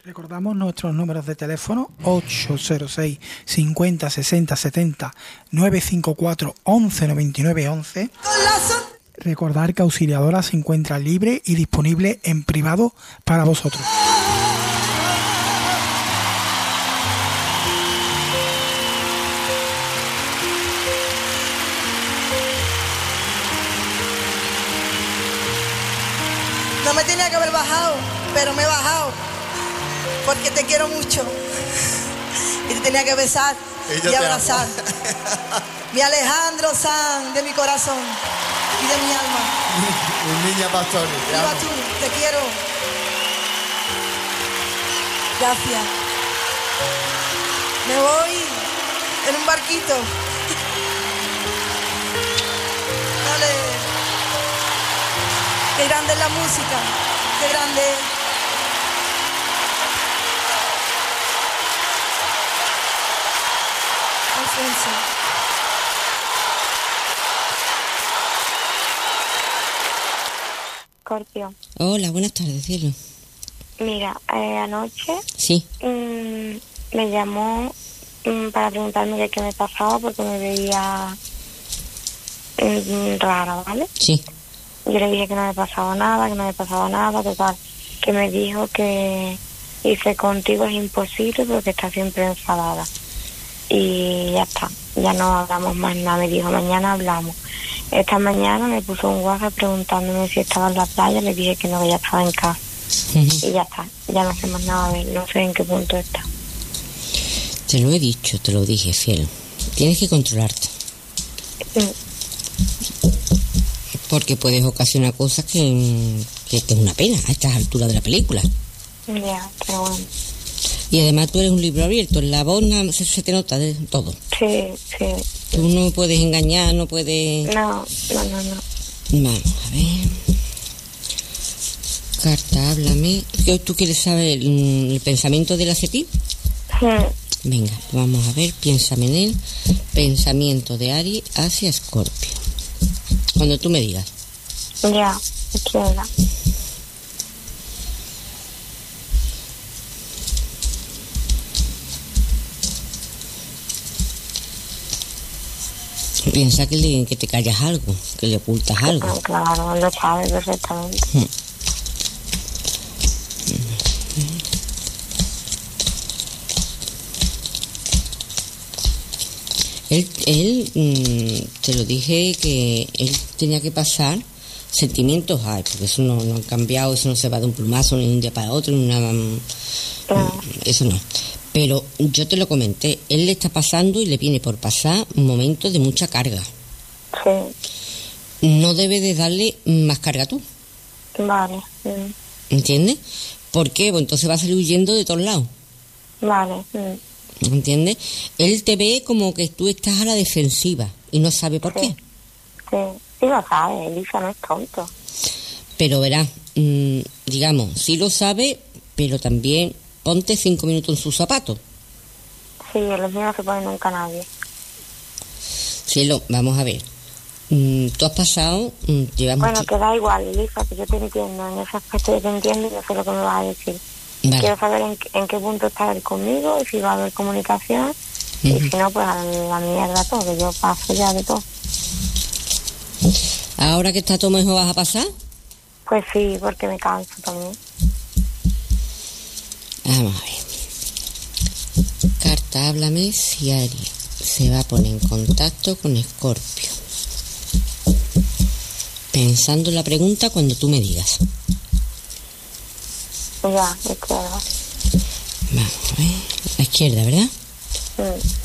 Recordamos nuestros números de teléfono: 806 50 60 70 954 11 99 11. Recordar que Auxiliadora se encuentra libre y disponible en privado para vosotros. No me tenía que haber bajado, pero me he bajado porque te quiero mucho y te tenía que besar y abrazar. Mi Alejandro San, de mi corazón y de mi alma. Mi niña Pastori, te amo. Tú, te quiero. Gracias. Me voy en un barquito. Dale. Qué grande es la música. Qué grande es. Alfonso. Scorpio. Hola, buenas tardes, cielo. Mira, anoche Sí. me llamó para preguntarme qué me pasaba porque me veía rara, ¿vale? Sí. Yo le dije que no me pasaba nada, total, que me dijo que irse contigo es imposible porque está siempre enfadada. Y ya está, ya no hablamos más nada, me dijo, mañana hablamos. Esta mañana me puso un WhatsApp preguntándome si estaba en la playa, le dije que no, que ya estaba en casa. Y ya está, ya no hacemos nada de él, no sé en qué punto está. Te lo he dicho, te lo dije, cielo. Tienes que controlarte. Porque puedes ocasionar cosas que te es una pena a estas alturas de la película. Ya, pero bueno. Y además tú eres un libro abierto, en la voz se te nota de todo. Sí. Tú no puedes engañar, no puedes... No. Vamos a ver... Carta, háblame. ¿Tú quieres saber el pensamiento del acetín? Sí. Venga, vamos a ver, piénsame en él. Pensamiento de Aries hacia Escorpio. Cuando tú me digas. Ya, izquierda. Piensa que te callas algo, que le ocultas algo. Claro, lo sabe perfectamente. Él te lo dije que él tenía que pasar sentimientos, porque eso no han cambiado, eso no se va de un plumazo ni de un día para otro, ni eso no. Pero yo te lo comenté, él le está pasando y le viene por pasar un momento de mucha carga. Sí. No debe de darle más carga tú. Vale. ¿Entiendes? ¿Por qué? Pues entonces va a salir huyendo de todos lados. Vale. ¿Entiendes? Él te ve como que tú estás a la defensiva y no sabe por qué. Sí lo sabe, Elisa no es tonto. Pero verás, digamos, sí lo sabe, pero también ponte 5 minutos en sus zapatos. Sí, en los míos no se pone nunca nadie. Cielo, vamos a ver. Tú has pasado... Bueno, que da igual, Elisa, que yo te entiendo. En ese aspecto yo te entiendo y yo sé lo que me vas a decir. Vale. Quiero saber en qué punto está él conmigo y si va a haber comunicación. Y si no, pues a la mierda todo, que yo paso ya de todo. ¿Ahora que está todo mejor vas a pasar? Pues sí, porque me canso también. Vamos a ver. Carta, háblame si Aries se va a poner en contacto con Escorpio. Pensando en la pregunta cuando tú me digas. Ya, izquierda. Vamos a ver. La izquierda, ¿verdad? Sí.